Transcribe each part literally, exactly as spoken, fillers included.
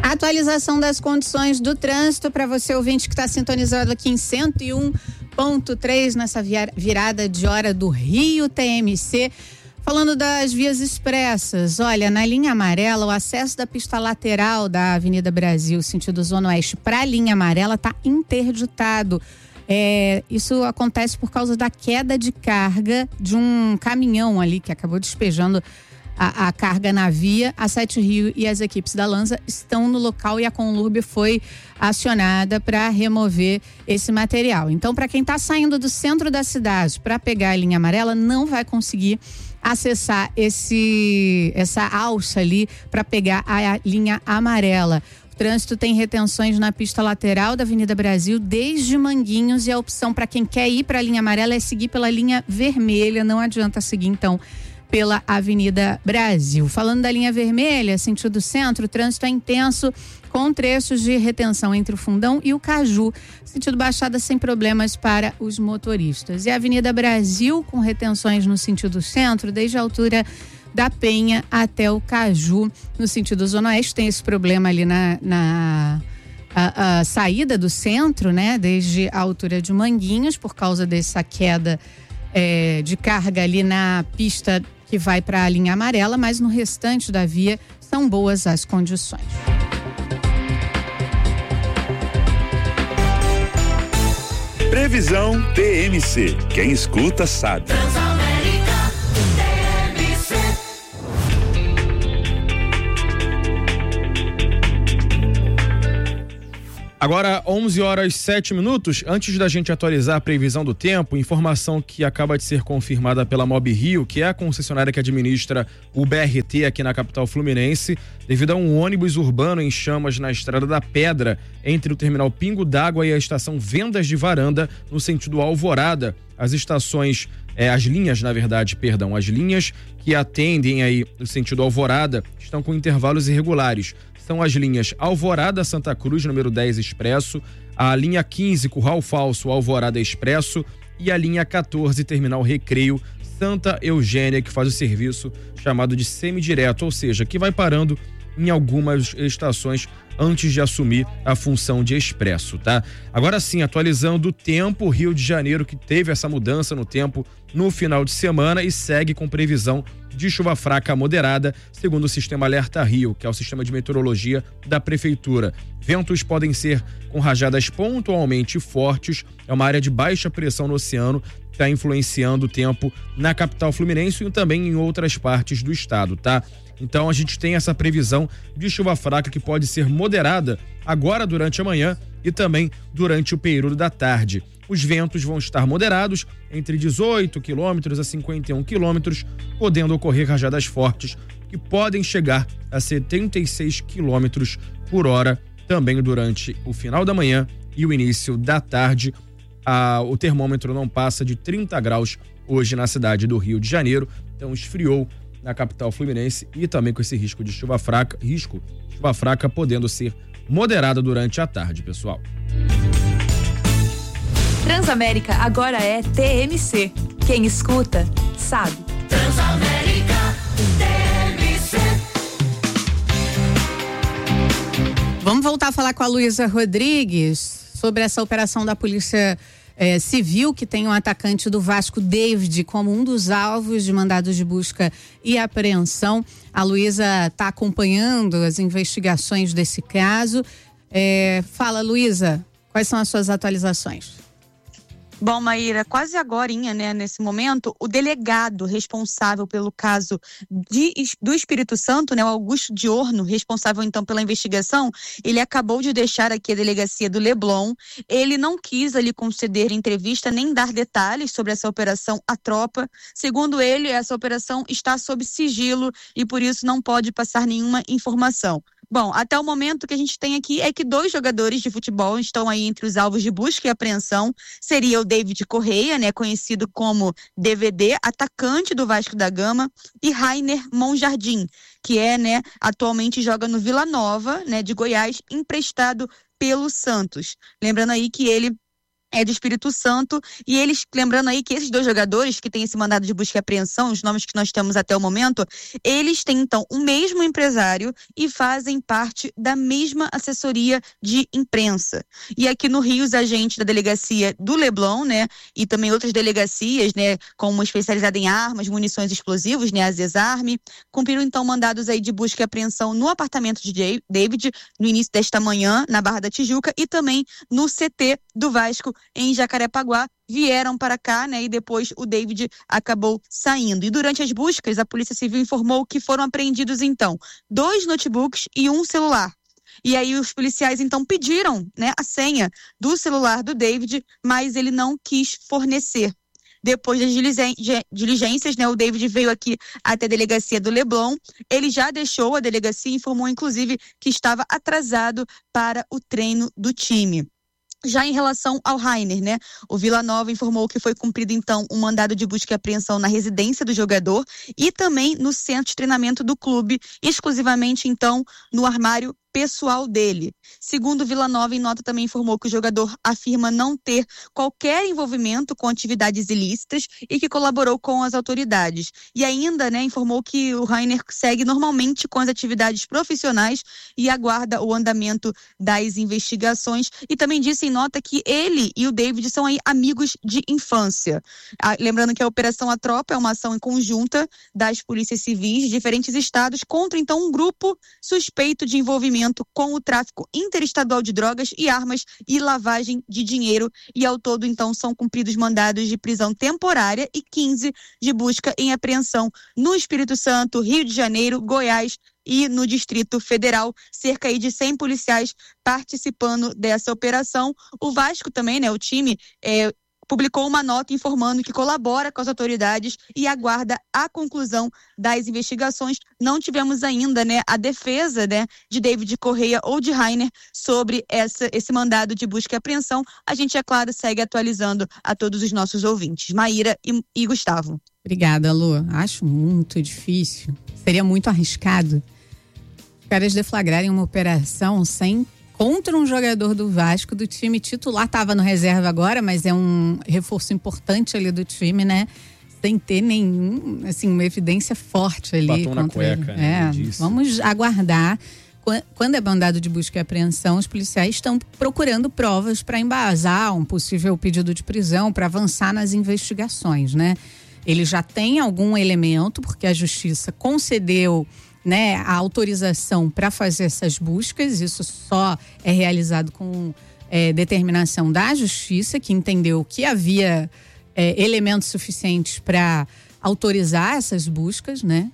Atualização das condições do trânsito para você, ouvinte, que está sintonizado aqui em cento e um ponto três nessa virada de hora do Rio T M C. Falando das vias expressas, olha, na linha amarela, o acesso da pista lateral da Avenida Brasil, sentido Zona Oeste, para a linha amarela está interditado. É, isso acontece por causa da queda de carga de um caminhão ali que acabou despejando A, a carga na via. A Sete Rio e as equipes da Lanza estão no local e a Conlurb foi acionada para remover esse material. Então, para quem está saindo do centro da cidade para pegar a linha amarela, não vai conseguir acessar esse, essa alça ali para pegar a, a linha amarela. O trânsito tem retenções na pista lateral da Avenida Brasil desde Manguinhos, e a opção para quem quer ir para a linha amarela é seguir pela linha vermelha. Não adianta seguir, então, pela Avenida Brasil. Falando da linha vermelha, sentido centro, o trânsito é intenso, com trechos de retenção entre o Fundão e o Caju. Sentido Baixada sem problemas para os motoristas. E a Avenida Brasil, com retenções no sentido centro, desde a altura da Penha até o Caju. No sentido Zona Oeste, tem esse problema ali na... na a, a saída do centro, né? Desde a altura de Manguinhos, por causa dessa queda é, de carga ali na pista que vai para a linha amarela, mas no restante da via são boas as condições. Previsão T M C. Quem escuta sabe. Agora, onze horas e sete minutos, antes da gente atualizar a previsão do tempo, informação que acaba de ser confirmada pela Mob Rio, que é a concessionária que administra o B R T aqui na capital fluminense, devido a um ônibus urbano em chamas na Estrada da Pedra, entre o terminal Pingo d'Água e a estação Vendas de Varanda, no sentido Alvorada. As estações, eh, as linhas, na verdade, perdão, as linhas que atendem aí no sentido Alvorada estão com intervalos irregulares. São as linhas Alvorada Santa Cruz, número dez Expresso, a linha quinze Curral Falso Alvorada Expresso e a linha quatorze Terminal Recreio Santa Eugênia, que faz o serviço chamado de semidireto, ou seja, que vai parando em algumas estações antes de assumir a função de expresso, tá? Agora sim, atualizando o tempo, Rio de Janeiro, que teve essa mudança no tempo no final de semana e segue com previsão de chuva fraca a moderada, segundo o Sistema Alerta Rio, que é o sistema de meteorologia da Prefeitura. Ventos podem ser com rajadas pontualmente fortes, é uma área de baixa pressão no oceano, está influenciando o tempo na capital fluminense e também em outras partes do estado, tá? Então a gente tem essa previsão de chuva fraca que pode ser moderada agora durante a manhã e também durante o período da tarde. Os ventos vão estar moderados entre dezoito quilômetros a cinquenta e um quilômetros, podendo ocorrer rajadas fortes que podem chegar a setenta e seis quilômetros por hora também durante o final da manhã e o início da tarde. Ah, o termômetro não passa de trinta graus hoje na cidade do Rio de Janeiro, então esfriou na capital fluminense e também com esse risco de chuva fraca, risco de chuva fraca podendo ser moderada durante a tarde, pessoal. Transamérica agora é T M C. Quem escuta, sabe. Transamérica T M C. Vamos voltar a falar com a Luísa Rodrigues sobre essa operação da Polícia É, civil, que tem um atacante do Vasco, David, como um dos alvos de mandados de busca e apreensão. A Luísa está acompanhando as investigações desse caso. É, fala, Luísa, quais são as suas atualizações? Bom, Maíra, quase agorinha, né, nesse momento, o delegado responsável pelo caso de, do Espírito Santo, né, o Augusto Diorno, responsável então pela investigação, ele acabou de deixar aqui a delegacia do Leblon. Ele não quis ali conceder entrevista nem dar detalhes sobre essa operação à tropa. Segundo ele, essa operação está sob sigilo e por isso não pode passar nenhuma informação. Bom, até o momento que a gente tem aqui é que dois jogadores de futebol estão aí entre os alvos de busca e apreensão. Seria o David Correia, né, conhecido como D V D, atacante do Vasco da Gama, e Rainer Monjardim, que é, né, atualmente joga no Vila Nova, né, de Goiás, emprestado pelo Santos. Lembrando aí que ele é do Espírito Santo, e eles, lembrando aí que esses dois jogadores que têm esse mandado de busca e apreensão, os nomes que nós temos até o momento, eles têm então o mesmo empresário e fazem parte da mesma assessoria de imprensa. E aqui no Rio, os agentes da delegacia do Leblon, né, e também outras delegacias, né, como especializada em armas, munições e explosivos, né, a Zesarme, cumpriram então mandados aí de busca e apreensão no apartamento de David, no início desta manhã, na Barra da Tijuca, e também no C T do Vasco, em Jacarepaguá, vieram para cá, né, e depois o David acabou saindo. E durante as buscas, a Polícia Civil informou que foram apreendidos, então, dois notebooks e um celular. E aí os policiais, então, pediram, né, a senha do celular do David, mas ele não quis fornecer. Depois das diligências, né, o David veio aqui até a delegacia do Leblon. Ele já deixou a delegacia e informou, inclusive, que estava atrasado para o treino do time. Já em relação ao Rainer, né, o Vila Nova informou que foi cumprido então um mandado de busca e apreensão na residência do jogador e também no centro de treinamento do clube, exclusivamente então no armário pessoal dele. Segundo Vila Nova, em nota também informou que o jogador afirma não ter qualquer envolvimento com atividades ilícitas e que colaborou com as autoridades. E ainda, né, informou que o Rainer segue normalmente com as atividades profissionais e aguarda o andamento das investigações. E também disse em nota que ele e o David são aí amigos de infância. Ah, lembrando que a Operação A Tropa é uma ação em conjunta das polícias civis de diferentes estados contra então um grupo suspeito de envolvimento com o tráfico interestadual de drogas e armas e lavagem de dinheiro. E ao todo, então, são cumpridos mandados de prisão temporária e quinze de busca em apreensão no Espírito Santo, Rio de Janeiro, Goiás e no Distrito Federal. Cerca aí de cem policiais participando dessa operação. O Vasco também, né, o time, é, publicou uma nota informando que colabora com as autoridades e aguarda a conclusão das investigações. Não tivemos ainda, né, a defesa, né, de David Correia ou de Rainer sobre essa, esse mandado de busca e apreensão. A gente, é claro, segue atualizando a todos os nossos ouvintes. Maíra e, e Gustavo. Obrigada, Lu. Acho muito difícil. Seria muito arriscado os caras deflagrarem uma operação sem contra um jogador do Vasco, do time titular, estava no reserva agora, mas é um reforço importante ali do time, né? Sem ter nenhum, assim, uma evidência forte ali. Batom na contra cueca, ele. né? É, vamos aguardar. Quando é mandado de busca e apreensão, os policiais estão procurando provas para embasar um possível pedido de prisão, para avançar nas investigações, né? Ele já tem algum elemento, porque a justiça concedeu, né, a autorização para fazer essas buscas. Isso só é realizado com é, determinação da justiça, que entendeu que havia é, elementos suficientes para autorizar essas buscas, né?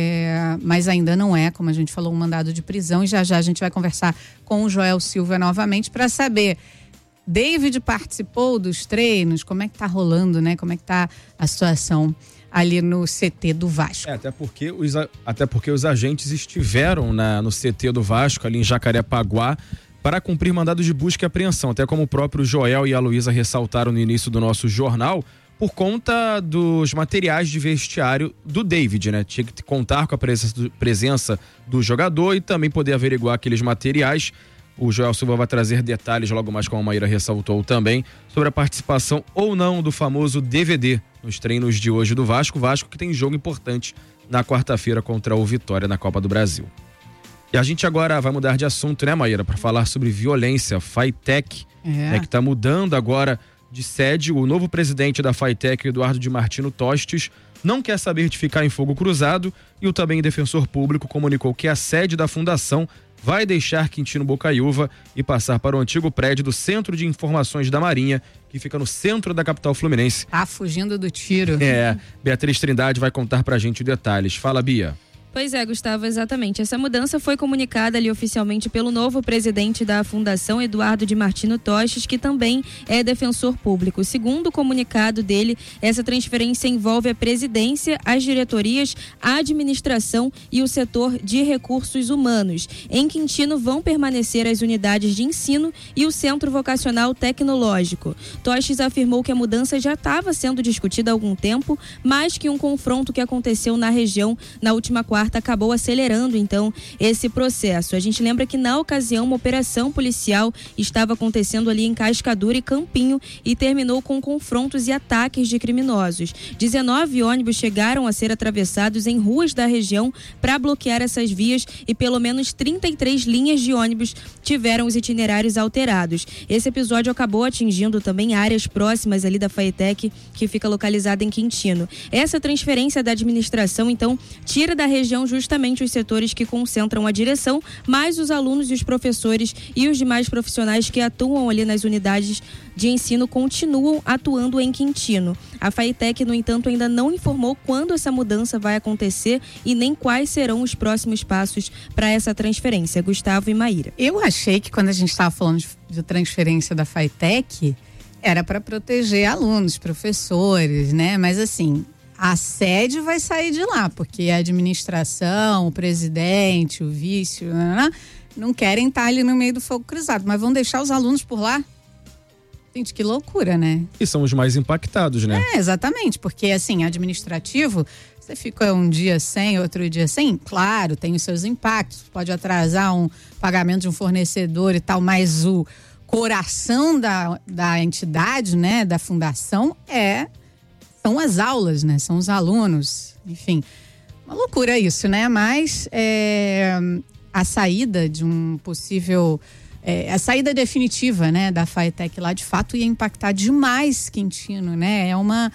É, mas ainda não é, como a gente falou, um mandado de prisão. E já já a gente vai conversar com o Joel Silva novamente para saber. David participou dos treinos, como é que tá rolando, né? Como é que tá a situação ali no C T do Vasco? É, até porque os, até porque os agentes estiveram na, no C T do Vasco, ali em Jacarepaguá, para cumprir mandados de busca e apreensão. Até como o próprio Joel e a Luísa ressaltaram no início do nosso jornal, por conta dos materiais de vestiário do David, né? Tinha que contar com a presença do, presença do jogador e também poder averiguar aqueles materiais. O Joel Silva vai trazer detalhes logo mais, como a Maíra ressaltou também, sobre a participação ou não do famoso D V D nos treinos de hoje do Vasco. Vasco que tem jogo importante na quarta-feira contra o Vitória na Copa do Brasil. E a gente agora vai mudar de assunto, né, Maíra? Para falar sobre violência. Fitec, é. né, que está mudando agora de sede. O novo presidente da Fitec, Eduardo de Martino Tostes, não quer saber de ficar em fogo cruzado, e o também defensor público comunicou que a sede da fundação vai deixar Quintino Bocaiúva e passar para o antigo prédio do Centro de Informações da Marinha, que fica no centro da capital fluminense. Tá fugindo do tiro. É, Beatriz Trindade vai contar pra gente os detalhes. Fala, Bia. Pois é, Gustavo, exatamente. Essa mudança foi comunicada ali oficialmente pelo novo presidente da Fundação, Eduardo de Martino Tostes, que também é defensor público. Segundo o comunicado dele, essa transferência envolve a presidência, as diretorias, a administração e o setor de recursos humanos. Em Quintino vão permanecer as unidades de ensino e o Centro Vocacional Tecnológico. Tostes afirmou que a mudança já estava sendo discutida há algum tempo, mas que um confronto que aconteceu na região na última quarta Barta acabou acelerando então esse processo. A gente lembra que na ocasião uma operação policial estava acontecendo ali em Cascadura e Campinho e terminou com confrontos e ataques de criminosos. dezenove ônibus chegaram a ser atravessados em ruas da região para bloquear essas vias e pelo menos trinta e três linhas de ônibus tiveram os itinerários alterados. Esse episódio acabou atingindo também áreas próximas ali da Faetec, que fica localizada em Quintino. Essa transferência da administração, então, tira da região justamente os setores que concentram a direção, mais os alunos e os professores e os demais profissionais que atuam ali nas unidades de ensino continuam atuando em Quintino. A Faetec, no entanto, ainda não informou quando essa mudança vai acontecer e nem quais serão os próximos passos para essa transferência. Gustavo e Maíra. Eu achei que quando a gente estava falando de, de transferência da Faetec, era para proteger alunos, professores, né? Mas assim, a sede vai sair de lá, porque a administração, o presidente, o vice, não, não querem estar ali no meio do fogo cruzado, mas vão deixar os alunos por lá? Gente, que loucura, né? E são os mais impactados, né? É, exatamente, porque assim, administrativo, você fica um dia sem, outro dia sem, claro, tem os seus impactos, pode atrasar um pagamento de um fornecedor e tal, mas o coração da, da entidade, né, da fundação, é, são as aulas, né, são os alunos, enfim, uma loucura isso, né, mas é, a saída de um possível... É, a saída definitiva, né, da Faetec lá, de fato, ia impactar demais Quintino, né? É uma...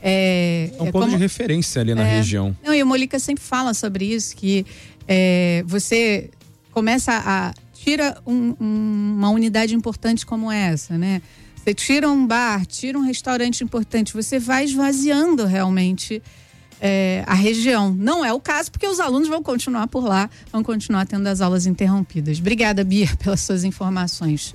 É, é um é ponto como, de referência ali na é, região. Não, e o Molica sempre fala sobre isso, que é, você começa a... Tira um, um, uma unidade importante como essa, né? Você tira um bar, tira um restaurante importante, você vai esvaziando realmente... É, a região. Não é o caso, porque os alunos vão continuar por lá, vão continuar tendo as aulas interrompidas. Obrigada, Bia, pelas suas informações.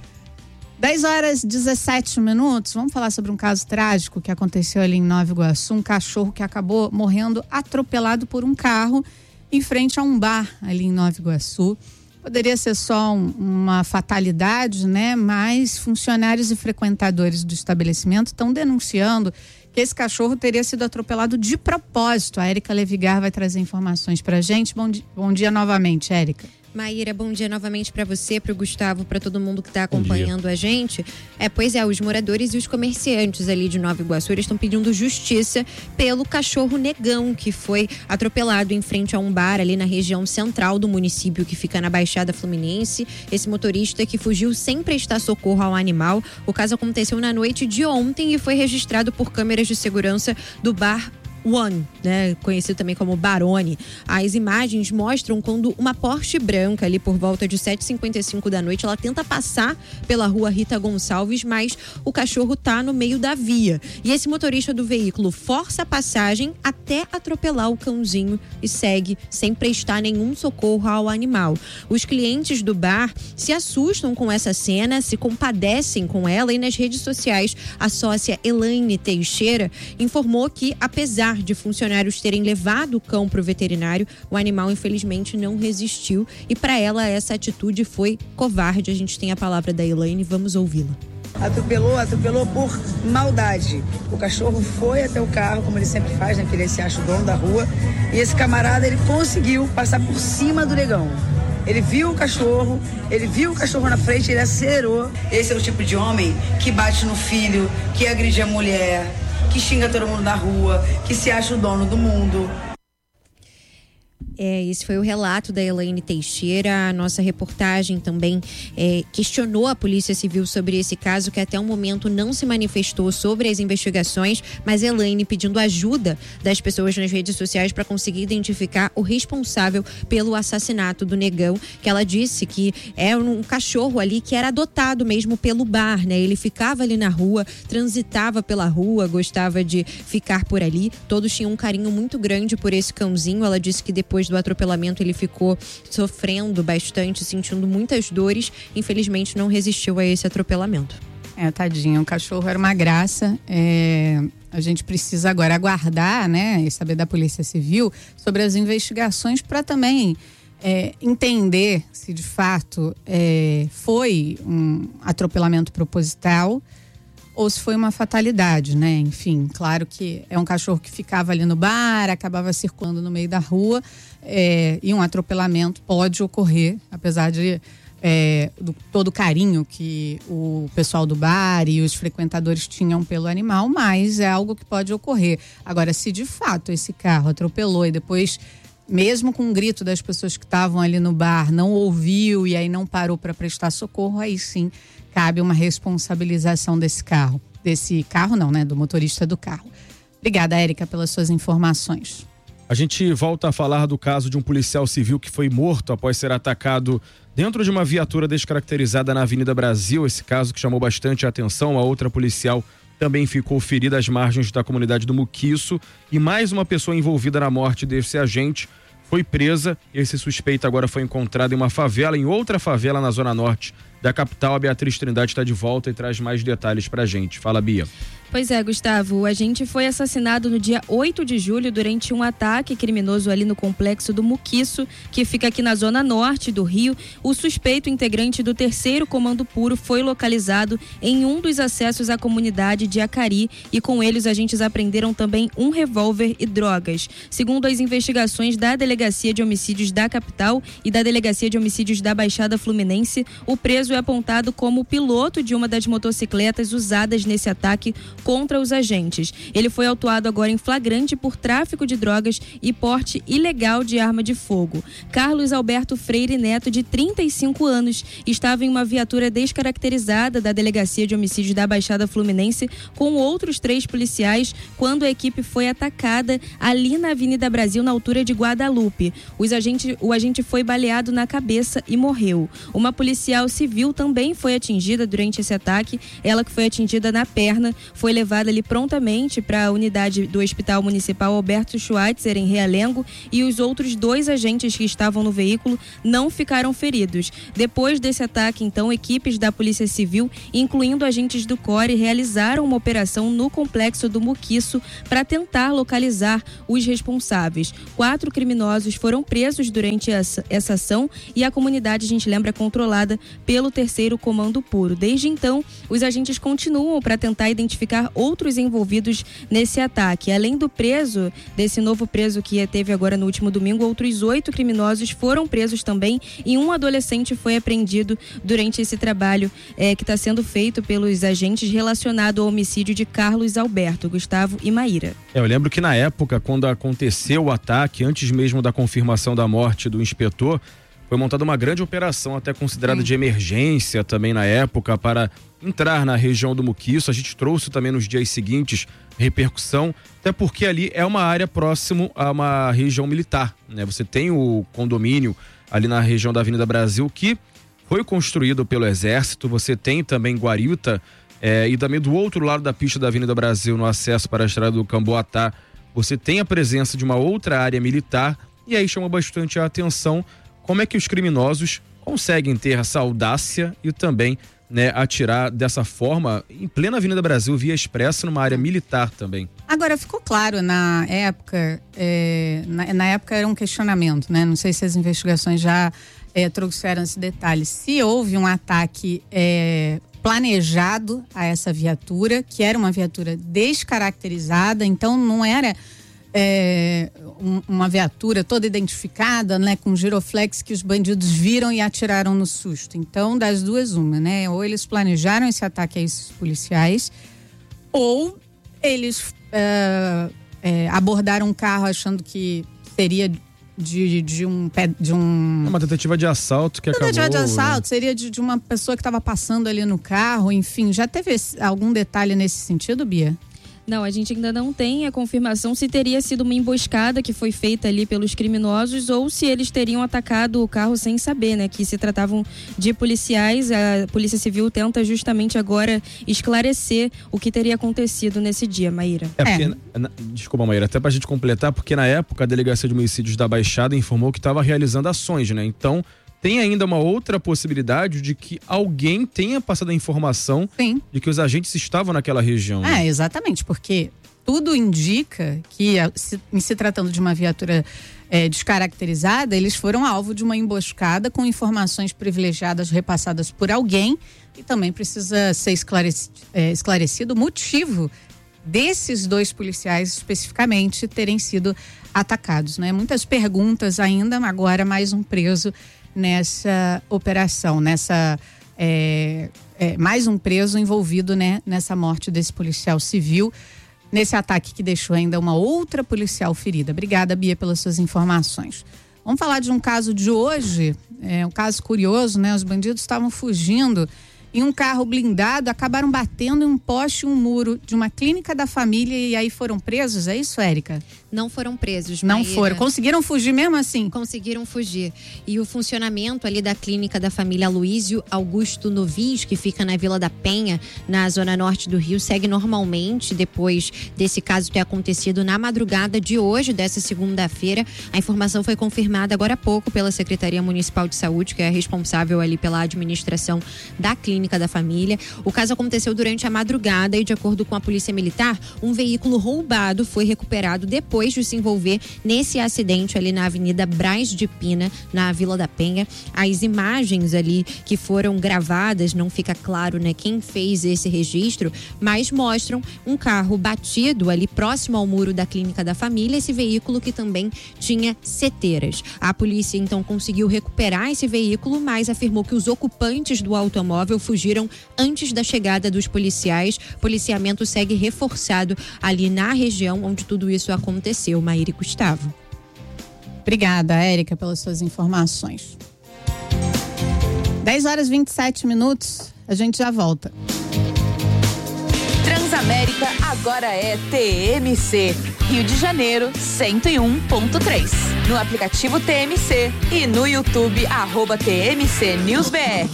dez horas e dezessete minutos, vamos falar sobre um caso trágico que aconteceu ali em Nova Iguaçu, um cachorro que acabou morrendo atropelado por um carro em frente a um bar ali em Nova Iguaçu. Poderia ser só um, uma fatalidade, né? Mas funcionários e frequentadores do estabelecimento estão denunciando que esse cachorro teria sido atropelado de propósito. A Érica Levigar vai trazer informações pra gente. Bom dia, bom dia novamente, Érica. Maíra, bom dia novamente para você, para o Gustavo, para todo mundo que está acompanhando a gente. É, pois é, os moradores e os comerciantes ali de Nova Iguaçu, eles estão pedindo justiça pelo cachorro Negão, que foi atropelado em frente a um bar ali na região central do município, que fica na Baixada Fluminense. Esse motorista que fugiu sem prestar socorro ao animal. O caso aconteceu na noite de ontem e foi registrado por câmeras de segurança do bar One, né, conhecido também como Barone. As imagens mostram quando uma Porsche branca, ali por volta de sete e cinquenta e cinco da noite, ela tenta passar pela rua Rita Gonçalves, mas o cachorro tá no meio da via. E esse motorista do veículo força a passagem até atropelar o cãozinho e segue sem prestar nenhum socorro ao animal. Os clientes do bar se assustam com essa cena, se compadecem com ela, e nas redes sociais a sócia Elaine Teixeira informou que, apesar de funcionários terem levado o cão para o veterinário, o animal infelizmente não resistiu, e para ela essa atitude foi covarde. A gente tem a palavra da Elaine, vamos ouvi-la. Atropelou, atropelou por maldade. O cachorro foi até o carro, como ele sempre faz, né? Que ele se acha o dono da rua, e esse camarada, ele conseguiu passar por cima do negão. Ele viu o cachorro, ele viu o cachorro na frente, ele acelerou. Esse é o tipo de homem que bate no filho, que agride a mulher, que xinga todo mundo na rua, que se acha o dono do mundo. É, esse foi o relato da Elaine Teixeira. A nossa reportagem também é, questionou a Polícia Civil sobre esse caso, que até o momento não se manifestou sobre as investigações, mas Elaine pedindo ajuda das pessoas nas redes sociais para conseguir identificar o responsável pelo assassinato do Negão, que ela disse que é um cachorro ali que era adotado mesmo pelo bar, né? Ele ficava ali na rua, transitava pela rua, gostava de ficar por ali. Todos tinham um carinho muito grande por esse cãozinho. Ela disse que depois do atropelamento ele ficou sofrendo bastante, sentindo muitas dores. Infelizmente não resistiu a esse atropelamento. É, tadinho, o cachorro era uma graça. É, a gente precisa agora aguardar, né, e saber da Polícia Civil sobre as investigações para também é, entender se de fato é, foi um atropelamento proposital ou se foi uma fatalidade, né? Enfim, claro que é um cachorro que ficava ali no bar, acabava circulando no meio da rua, é, e um atropelamento pode ocorrer, apesar de é, do, todo o carinho que o pessoal do bar e os frequentadores tinham pelo animal, mas é algo que pode ocorrer. Agora, se de fato esse carro atropelou e depois, mesmo com o grito das pessoas que estavam ali no bar, não ouviu e aí não parou para prestar socorro, aí sim cabe uma responsabilização desse carro. Desse carro não, né? Do motorista do carro. Obrigada, Érica, pelas suas informações. A gente volta a falar do caso de um policial civil que foi morto após ser atacado dentro de uma viatura descaracterizada na Avenida Brasil. Esse caso que chamou bastante a atenção. A outra policial também ficou ferida às margens da comunidade do Muquiço. E mais uma pessoa envolvida na morte desse agente foi presa. Esse suspeito agora foi encontrado em uma favela, em outra favela na zona norte da capital. A Beatriz Trindade está de volta e traz mais detalhes pra gente. Fala, Bia. Pois é, Gustavo, o agente foi assassinado no dia oito de julho durante um ataque criminoso ali no complexo do Muquiço, que fica aqui na zona norte do Rio. O suspeito, integrante do terceiro Comando Puro, foi localizado em um dos acessos à comunidade de Acari e com ele os agentes apreenderam também um revólver e drogas. Segundo as investigações da Delegacia de Homicídios da capital e da Delegacia de Homicídios da Baixada Fluminense, o preso é apontado como o piloto de uma das motocicletas usadas nesse ataque contra os agentes. Ele foi autuado agora em flagrante por tráfico de drogas e porte ilegal de arma de fogo. Carlos Alberto Freire Neto, de trinta e cinco anos, estava em uma viatura descaracterizada da Delegacia de Homicídios da Baixada Fluminense com outros três policiais quando a equipe foi atacada ali na Avenida Brasil, na altura de Guadalupe. Os agentes, o agente foi baleado na cabeça e morreu. Uma policial civil também foi atingida durante esse ataque, ela que foi atingida na perna, foi levada ali prontamente para a unidade do Hospital Municipal Alberto Schweitzer, em Realengo, e os outros dois agentes que estavam no veículo não ficaram feridos. Depois desse ataque, então, equipes da Polícia Civil, incluindo agentes do CORE, realizaram uma operação no complexo do Muquiço para tentar localizar os responsáveis. Quatro criminosos foram presos durante essa, essa ação e a comunidade, a gente lembra, é controlada pelo terceiro Comando Puro. Desde então, os agentes continuam para tentar identificar outros envolvidos nesse ataque. Além do preso, desse novo preso que teve agora no último domingo, outros oito criminosos foram presos também e um adolescente foi apreendido durante esse trabalho é, que está sendo feito pelos agentes relacionado ao homicídio de Carlos Alberto, Gustavo e Maíra. É, eu lembro que na época, quando aconteceu o ataque, antes mesmo da confirmação da morte do inspetor, foi montada uma grande operação, até considerada Sim. de emergência também na época, para entrar na região do Muquiço. A gente trouxe também nos dias seguintes repercussão, até porque ali é uma área próximo a uma região militar, né? Você tem o condomínio ali na região da Avenida Brasil, que foi construído pelo Exército. Você tem também Guarita, é, e também do outro lado da pista da Avenida Brasil, no acesso para a estrada do Camboatá, você tem a presença de uma outra área militar, e aí chama bastante a atenção como é que os criminosos conseguem ter essa audácia e também, né, atirar dessa forma em plena Avenida Brasil, via expressa, numa área militar também. Agora, ficou claro na época, é, na, na época era um questionamento, né? Não sei se as investigações já é, trouxeram esse detalhe. Se houve um ataque é, planejado a essa viatura, que era uma viatura descaracterizada, então não era É, um, uma viatura toda identificada, né, com giroflex, que os bandidos viram e atiraram no susto. Então, das duas, uma, né? Ou eles planejaram esse ataque a esses policiais, ou eles é, é, abordaram um carro achando que seria de, de um... De um uma tentativa de assalto que acabou... Tentativa de assalto, né? Seria de, de uma pessoa que estava passando ali no carro, enfim. Já teve algum detalhe nesse sentido, Bia? Não, a gente ainda não tem a confirmação se teria sido uma emboscada que foi feita ali pelos criminosos ou se eles teriam atacado o carro sem saber, né? Que se tratavam de policiais. A Polícia Civil tenta justamente agora esclarecer o que teria acontecido nesse dia, Maíra. É porque, é. Na, desculpa, Maíra, até pra gente completar, porque na época a Delegacia de Homicídios da Baixada informou que estava realizando ações, né? Então, tem ainda uma outra possibilidade de que alguém tenha passado a informação Sim. de que os agentes estavam naquela região. É, né? Exatamente, porque tudo indica que, se, em se tratando de uma viatura é, descaracterizada, eles foram alvo de uma emboscada com informações privilegiadas repassadas por alguém, e também precisa ser esclarecido, é, esclarecido o motivo desses dois policiais especificamente terem sido atacados, né? Muitas perguntas ainda, agora mais um preso nessa operação, nessa é, é, mais um preso envolvido, né, nessa morte desse policial civil, nesse ataque que deixou ainda uma outra policial ferida. Obrigada, Bia, pelas suas informações. Vamos falar de um caso de hoje, é um caso curioso, né? Os bandidos estavam fugindo em um carro blindado, acabaram batendo em um poste e um muro de uma clínica da família e aí foram presos, é isso, Érica? Não foram presos, Não Maíra. foram, conseguiram fugir mesmo assim? Conseguiram fugir. E o funcionamento ali da clínica da família Aloysio Augusto Novis, que fica na Vila da Penha, na zona norte do Rio, segue normalmente depois desse caso ter acontecido na madrugada de hoje, dessa segunda-feira. A informação foi confirmada agora há pouco pela Secretaria Municipal de Saúde, que é responsável ali pela administração da clínica da família. O caso aconteceu durante a madrugada e, de acordo com a Polícia Militar, um veículo roubado foi recuperado depois de se envolver nesse acidente ali na Avenida Braz de Pina, na Vila da Penha. As imagens ali que foram gravadas, não fica claro, né, quem fez esse registro, mas mostram um carro batido ali próximo ao muro da clínica da família, esse veículo que também tinha seteiras. A polícia então conseguiu recuperar esse veículo, mas afirmou que os ocupantes do automóvel fugiram antes da chegada dos policiais. Policiamento segue reforçado ali na região onde tudo isso aconteceu. Maíra e Gustavo. Obrigada, Érica, pelas suas informações. dez horas e vinte e sete minutos, a gente já volta. Transamérica agora é T M C, Rio de Janeiro cento e um ponto três. No aplicativo T M C e no YouTube, arroba T M C News B R.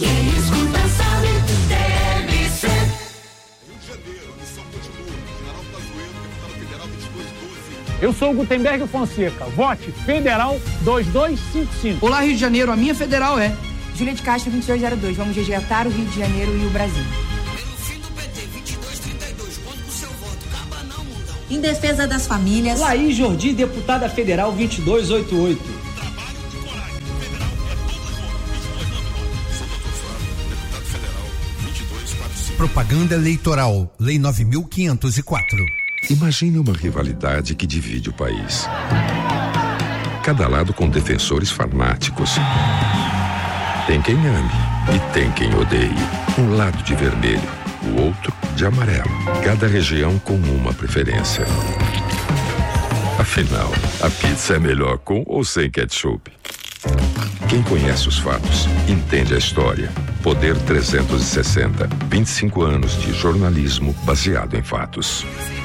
Eu sou o Gutenberg Fonseca. Vote Federal dois dois cinco cinco. Olá, Rio de Janeiro. A minha federal é Júlia de Castro vinte e dois zero dois. Vamos resgatar o Rio de Janeiro e o Brasil. Pelo fim do P T vinte e dois trinta e dois. Conto com seu voto. Acaba não, mundão. Em defesa das famílias. Laís Jordi, deputada federal vinte e dois oitenta e oito. Trabalho de coragem. Federal é todos os votos. vinte e dois oitenta e nove. Salvador Flávio, deputado federal vinte e dois quarenta e cinco. Propaganda eleitoral. Lei nove mil quinhentos e quatro. Imagine uma rivalidade que divide o país. Cada lado com defensores fanáticos. Tem quem ame e tem quem odeie. Um lado de vermelho, o outro de amarelo. Cada região com uma preferência. Afinal, a pizza é melhor com ou sem ketchup? Quem conhece os fatos, entende a história. Poder trezentos e sessenta. vinte e cinco anos de jornalismo baseado em fatos.